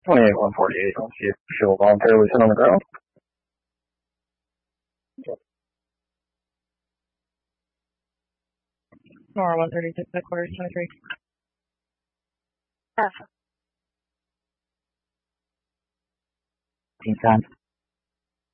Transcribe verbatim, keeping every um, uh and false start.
twenty-eight one forty-eight. Let's see if she will voluntarily sit on the ground. Nora one thirty-six, headquarters twenty-three. F. fifteen times.